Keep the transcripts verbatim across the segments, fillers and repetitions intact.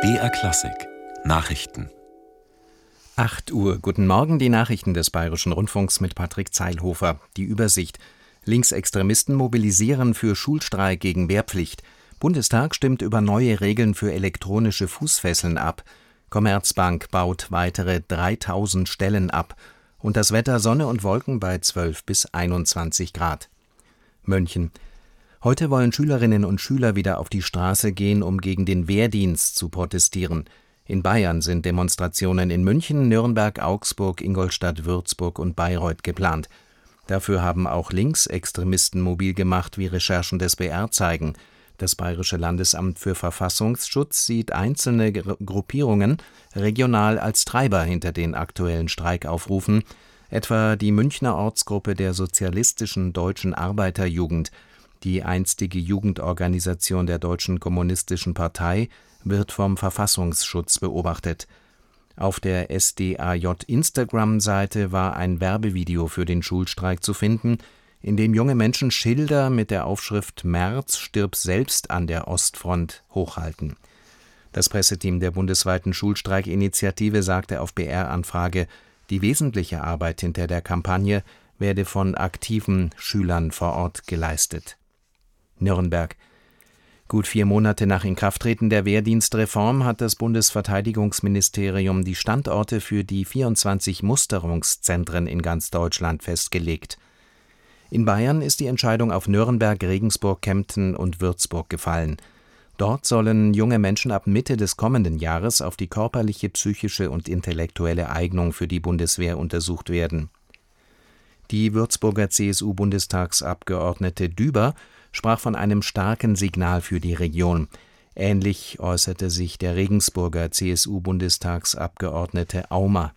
B R Klassik Nachrichten. acht Uhr. Guten Morgen, die Nachrichten des Bayerischen Rundfunks mit Patrick Zeilhofer. Die Übersicht. Linksextremisten mobilisieren für Schulstreik gegen Wehrpflicht. Bundestag stimmt über neue Regeln für elektronische Fußfesseln ab. Commerzbank baut weitere dreitausend Stellen ab. Und das Wetter: Sonne und Wolken bei zwölf bis einundzwanzig Grad. München. Heute wollen Schülerinnen und Schüler wieder auf die Straße gehen, um gegen den Wehrdienst zu protestieren. In Bayern sind Demonstrationen in München, Nürnberg, Augsburg, Ingolstadt, Würzburg und Bayreuth geplant. Dafür haben auch Linksextremisten mobil gemacht, wie Recherchen des B R zeigen. Das Bayerische Landesamt für Verfassungsschutz sieht einzelne Gruppierungen regional als Treiber hinter den aktuellen Streikaufrufen, etwa die Münchner Ortsgruppe der Sozialistischen Deutschen Arbeiterjugend. Die einstige Jugendorganisation der Deutschen Kommunistischen Partei wird vom Verfassungsschutz beobachtet. Auf der S D A J-Instagram-Seite war ein Werbevideo für den Schulstreik zu finden, in dem junge Menschen Schilder mit der Aufschrift »Merz, stirb selbst an der Ostfront« hochhalten. Das Presseteam der bundesweiten Schulstreikinitiative sagte auf B R-Anfrage, die wesentliche Arbeit hinter der Kampagne werde von aktiven Schülern vor Ort geleistet. Nürnberg. Gut vier Monate nach Inkrafttreten der Wehrdienstreform hat das Bundesverteidigungsministerium die Standorte für die vierundzwanzig Musterungszentren in ganz Deutschland festgelegt. In Bayern ist die Entscheidung auf Nürnberg, Regensburg, Kempten und Würzburg gefallen. Dort sollen junge Menschen ab Mitte des kommenden Jahres auf die körperliche, psychische und intellektuelle Eignung für die Bundeswehr untersucht werden. Die Würzburger C S U-Bundestagsabgeordnete Düber sprach von einem starken Signal für die Region. Ähnlich äußerte sich der Regensburger C S U-Bundestagsabgeordnete Aumer.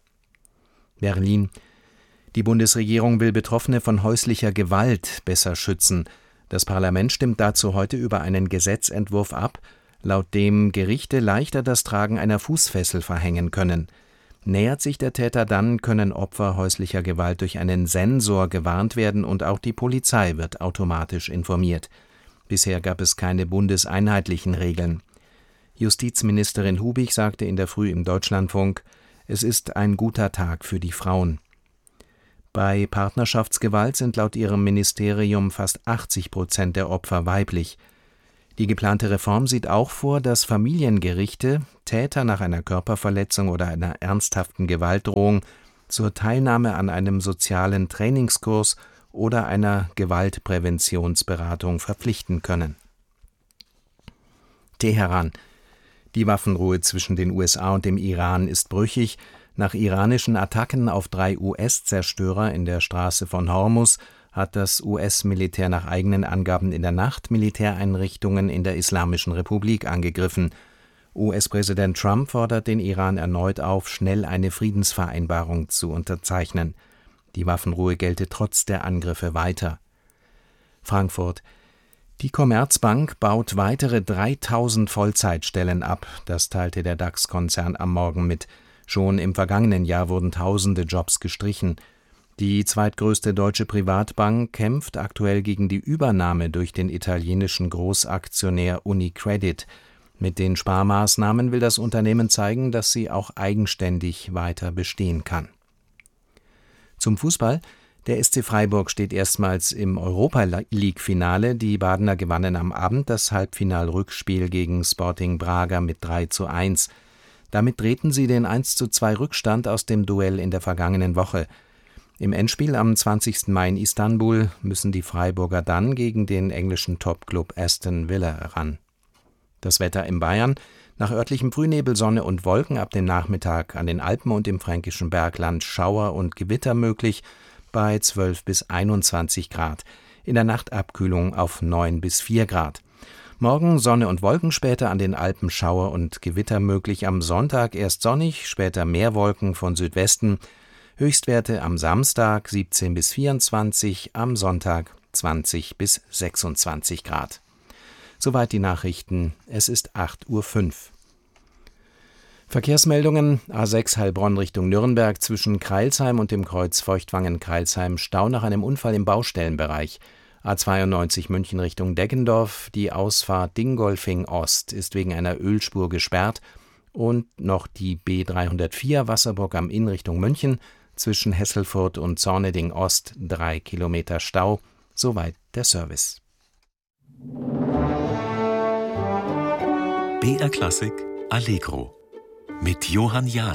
Berlin. Die Bundesregierung will Betroffene von häuslicher Gewalt besser schützen. Das Parlament stimmt dazu heute über einen Gesetzentwurf ab, laut dem Gerichte leichter das Tragen einer Fußfessel verhängen können. Nähert sich der Täter dann, können Opfer häuslicher Gewalt durch einen Sensor gewarnt werden und auch die Polizei wird automatisch informiert. Bisher gab es keine bundeseinheitlichen Regeln. Justizministerin Hubig sagte in der Früh im Deutschlandfunk, es ist ein guter Tag für die Frauen. Bei Partnerschaftsgewalt sind laut ihrem Ministerium fast achtzig Prozent der Opfer weiblich. Die geplante Reform sieht auch vor, dass Familiengerichte Täter nach einer Körperverletzung oder einer ernsthaften Gewaltdrohung zur Teilnahme an einem sozialen Trainingskurs oder einer Gewaltpräventionsberatung verpflichten können. Teheran. Die Waffenruhe zwischen den U S A und dem Iran ist brüchig. Nach iranischen Attacken auf drei U S-Zerstörer in der Straße von Hormuz hat das U S-Militär nach eigenen Angaben in der Nacht Militäreinrichtungen in der Islamischen Republik angegriffen. U S-Präsident Trump fordert den Iran erneut auf, schnell eine Friedensvereinbarung zu unterzeichnen. Die Waffenruhe gelte trotz der Angriffe weiter. Frankfurt. Die Commerzbank baut weitere dreitausend Vollzeitstellen ab, das teilte der DAX-Konzern am Morgen mit. Schon im vergangenen Jahr wurden tausende Jobs gestrichen. Die zweitgrößte deutsche Privatbank kämpft aktuell gegen die Übernahme durch den italienischen Großaktionär UniCredit. Mit den Sparmaßnahmen will das Unternehmen zeigen, dass sie auch eigenständig weiter bestehen kann. Zum Fußball. Der S C Freiburg steht erstmals im Europa-League-Finale. Die Badener gewannen am Abend das Halbfinal-Rückspiel gegen Sporting Braga mit drei zu eins. Damit drehten sie den eins zu zwei Rückstand aus dem Duell in der vergangenen Woche. Im Endspiel am zwanzigsten Mai in Istanbul müssen die Freiburger dann gegen den englischen Topclub Aston Villa ran. Das Wetter in Bayern: Nach örtlichem Frühnebel, Sonne und Wolken, ab dem Nachmittag an den Alpen und im fränkischen Bergland Schauer und Gewitter möglich bei zwölf bis einundzwanzig Grad. In der Nacht Abkühlung auf neun bis vier Grad. Morgen Sonne und Wolken, später an den Alpen Schauer und Gewitter möglich. Am Sonntag erst sonnig, später mehr Wolken von Südwesten. Höchstwerte am Samstag siebzehn bis vierundzwanzig, am Sonntag zwanzig bis sechsundzwanzig Grad. Soweit die Nachrichten. Es ist acht Uhr fünf. Verkehrsmeldungen: A sechs Heilbronn Richtung Nürnberg zwischen Crailsheim und dem Kreuz Feuchtwangen-Crailsheim Stau nach einem Unfall im Baustellenbereich. A zweiundneunzig München Richtung Deggendorf, die Ausfahrt Dingolfing Ost ist wegen einer Ölspur gesperrt Und noch die B dreihundertvier Wasserburg am Inn Richtung München, zwischen Hesselfurt und Zorneding Ost drei Kilometer Stau. Soweit der Service. B R Klassik Allegro mit Johann Jahn.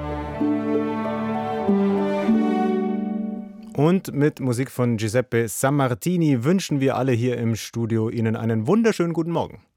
Und mit Musik von Giuseppe Sammartini wünschen wir alle hier im Studio Ihnen einen wunderschönen guten Morgen.